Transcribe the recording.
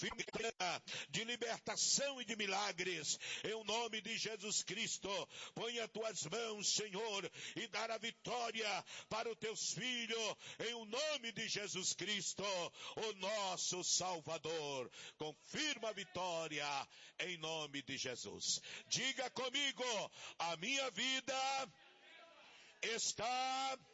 de libertação e de milagres, em o nome de Jesus Cristo. Põe as tuas mãos, Senhor, e dar a vitória para os teus filhos, em o nome de Jesus Cristo, o nosso Salvador. Confirma a vitória em nome de Jesus. Diga comigo: a minha vida está